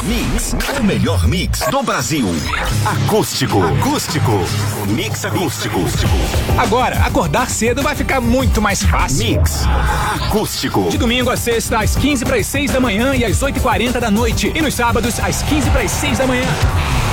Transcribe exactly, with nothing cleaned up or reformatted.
Mix, o melhor mix do Brasil. Acústico. Acústico. Mix acústico. Agora, acordar cedo vai ficar muito mais fácil. Mix acústico. De domingo a sexta, às quinze para as seis da manhã e às oito e quarenta da noite. E nos sábados, às quinze para as seis da manhã.